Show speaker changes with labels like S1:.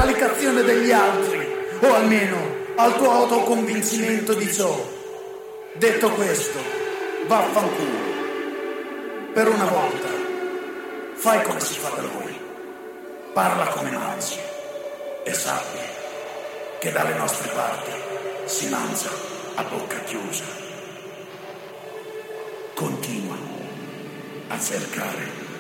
S1: prevaricazione degli altri, o almeno al tuo autoconvincimento di ciò. Detto questo, vaffanculo. Per una volta, fai come si fa da noi. Parla come mangi e sappi che dalle nostre parti si mangia a bocca chiusa. Continua a cercare